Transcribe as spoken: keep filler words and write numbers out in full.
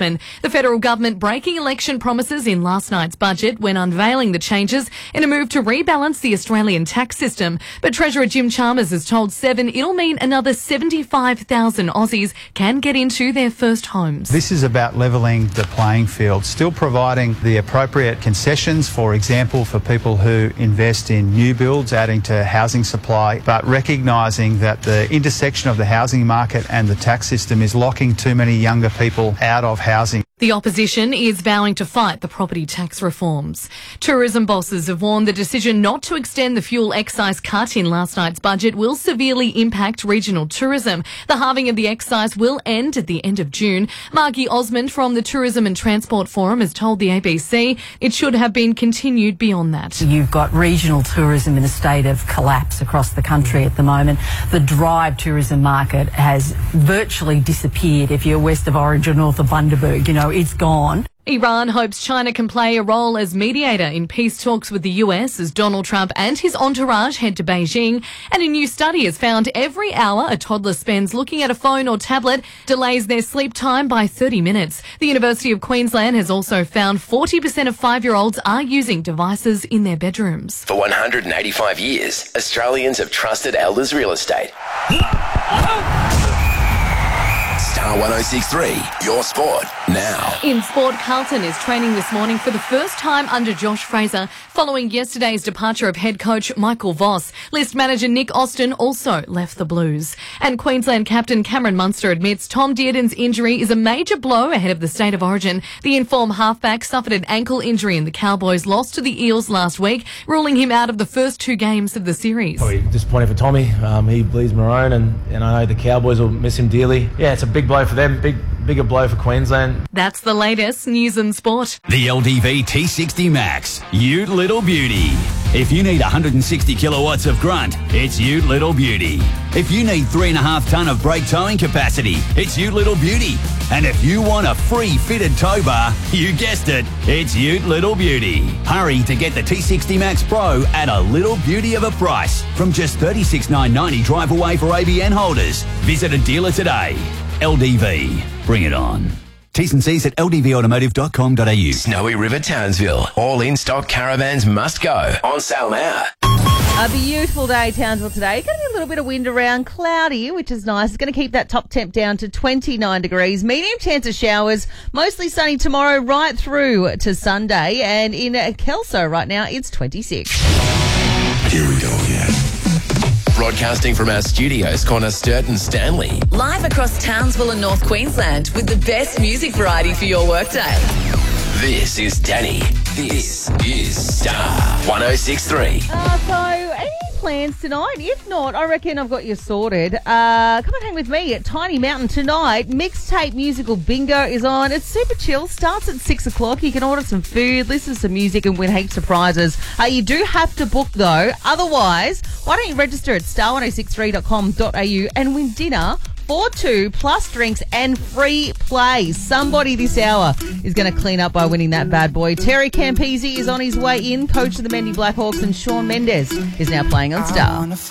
spokesman. The federal government breaking election promises in last night's budget when unveiling the changes in a move to rebalance the Australian tax system. But Treasurer Jim Chalmers has told Seven it'll mean another seventy-five thousand Aussies can get into their first homes. This is about levelling the playing field, still providing the appropriate concessions, for example, for people who invest in new builds, adding to housing supply, but recognising that the intersection of the housing market and the tax system is locking too many younger people out of housing. The opposition is vowing to fight the property tax reforms. Tourism bosses have warned the decision not to extend the fuel excise cut in last night's budget will severely impact regional tourism. The halving of the excise will end at the end of June. Margie Osmond from the Tourism and Transport Forum has told the A B C it should have been continued beyond that. You've got regional tourism in a state of collapse across the country at the moment. The drive tourism market has virtually disappeared. If you're west of Orange or north of Bundaberg, you know, it's gone. Iran hopes China can play a role as mediator in peace talks with the U S as Donald Trump and his entourage head to Beijing. And a new study has found every hour a toddler spends looking at a phone or tablet delays their sleep time by thirty minutes. The University of Queensland has also found forty percent of five-year-olds are using devices in their bedrooms. For one hundred eighty-five years, Australians have trusted Elders Real Estate. Star one oh six point three, your sport now. In sport, Carlton is training this morning for the first time under Josh Fraser following yesterday's departure of head coach Michael Voss. List manager Nick Austin also left the Blues. And Queensland captain Cameron Munster admits Tom Dearden's injury is a major blow ahead of the State of Origin. The informed halfback suffered an ankle injury in the Cowboys' loss to the Eels last week, ruling him out of the first two games of the series. Probably disappointing for Tommy. Um, he bleeds maroon and, and I know the Cowboys will miss him dearly. Yeah, it's a big blow for them, big bigger blow for Queensland. That's the latest news and sport. The L D V T sixty Max, Ute Little Beauty. If you need one hundred sixty kilowatts of grunt, it's Ute Little Beauty. If you need three and a half tonne of brake towing capacity, it's Ute Little Beauty. And if you want a free fitted tow bar, you guessed it, it's Ute Little Beauty. Hurry to get the T sixty Max Pro at a little beauty of a price from just thirty-six thousand nine hundred ninety drive away for A B N holders. Visit a dealer today. L D V, bring it on. T's and C's at l d v automotive dot com dot a u. Snowy River Townsville. All in-stock caravans must go. On sale now. A beautiful day, Townsville, today. Going to be a little bit of wind around, cloudy, which is nice. It's going to keep that top temp down to twenty-nine degrees. Medium chance of showers. Mostly sunny tomorrow right through to Sunday. And in Kelso right now, it's twenty-six. Here we go again. Broadcasting from our studios, corner Sturt and Stanley. Live across Townsville and North Queensland with the best music variety for your workday. This is Danny. This is Star one oh six point three. Uh, so, any plans tonight? If not, I reckon I've got you sorted. Uh, come and hang with me at Tiny Mountain tonight. Mixtape musical bingo is on. It's super chill. Starts at six o'clock. You can order some food, listen to some music and win heaps of prizes. Uh, you do have to book though. Otherwise, why don't you register at star one oh six three dot com dot a u and win dinner for two plus drinks and free play. Somebody this hour is going to clean up by winning that bad boy. Terry Campese is on his way in, coach of the Mendy Blackhawks, and Shawn Mendes is now playing on Star.